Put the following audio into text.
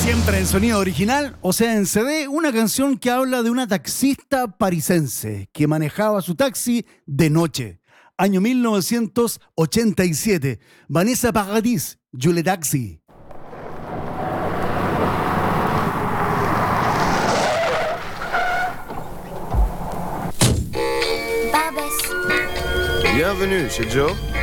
Siempre en sonido original, o sea, en CD, una canción que habla de una taxista parisense que manejaba su taxi de noche. Año 1987. Vanessa Paradis, Julie Taxi. Bienvenue chez Joe.